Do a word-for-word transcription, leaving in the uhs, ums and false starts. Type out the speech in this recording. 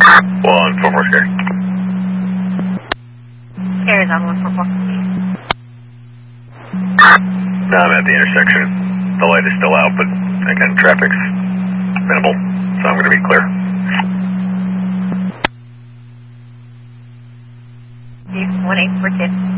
One four four scary. Carries on one four four. No, I'm at the intersection. The light is still out, but again, traffic's minimal, so I'm going to be clear. one eight four two.